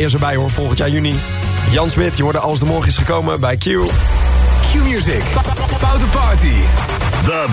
is erbij hoor, volgend jaar juni. Jan Smit, je hoorde Als de Morgen is gekomen bij Q. Q-Music, Foute Party. The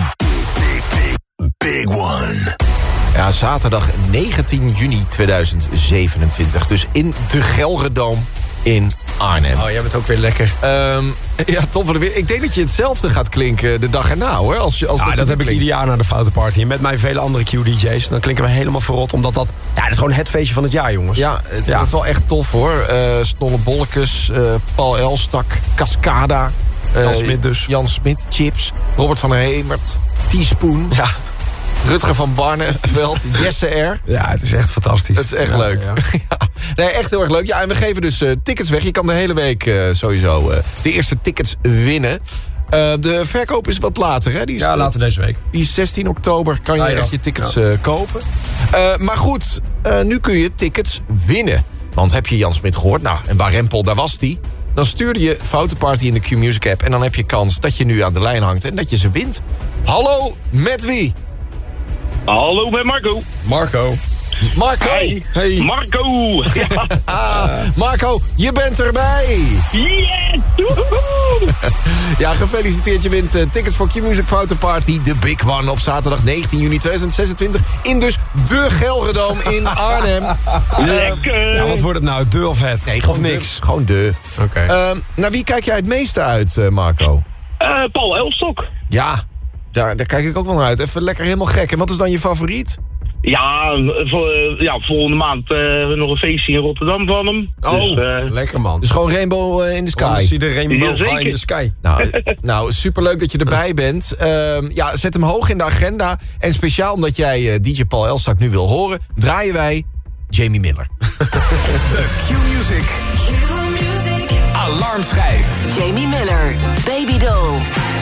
big one. Ja, zaterdag 19 juni 2027. Dus in de Gelredome in Arnhem. Oh, jij bent ook weer lekker. Ja, Tom van der Weer. Ik denk dat je hetzelfde gaat klinken de dag erna, hoor. Als dat heb ik ieder jaar naar de Foute Party. En met mij vele andere Q-DJ's. Dan klinken we helemaal verrot, omdat dat is gewoon het feestje van het jaar, jongens. Ja, het is wel echt tof, hoor. Snolle Bollekes, Paul Elstak, Cascada. Jan Smit dus. Jan Smit, Chips, Robert van der Hemert, Teaspoon. Ja. Rutger van Barneveld, Jesse R. Ja, het is echt fantastisch. Het is echt leuk. Ja. Ja. Nee, echt heel erg leuk. Ja, en we geven dus tickets weg. Je kan de hele week sowieso de eerste tickets winnen. De verkoop is wat later, hè? Later deze week. Die is 16 oktober kan je echt je tickets kopen. Maar goed, nu kun je tickets winnen. Want heb je Jan Smit gehoord? Nou, en waar Rempel, daar was die. Dan stuurde je Foute Party in de Q-Music app. En dan heb je kans dat je nu aan de lijn hangt en dat je ze wint. Hallo, met wie? Hallo, met Marco. Marco. Hi. Hey. Marco. Ja. Marco, je bent erbij. Yes. Ja, gefeliciteerd. Je wint tickets voor Q-Music Foute Party. De Big One op zaterdag 19 juni 2026. In dus de Gelredome in Arnhem. Lekker. Ja, wat wordt het nou? De of het? Nee, gewoon of niks? Gewoon de. Oké. Naar wie kijk jij het meeste uit, Marco? Paul Elstak. Ja, daar kijk ik ook wel naar uit. Even lekker helemaal gek. En wat is dan je favoriet? Ja, volgende maand nog een feestje in Rotterdam van hem. Oh, dus, lekker man. Dus gewoon Rainbow in the Sky. Zie de Rainbow Ja, in the Sky. Nou, superleuk dat je erbij bent. Zet hem hoog in de agenda. En speciaal omdat jij DJ Paul Elstak nu wil horen, draaien wij Jamie Miller. De Q-Music. Alarmschijf. Jamie Miller.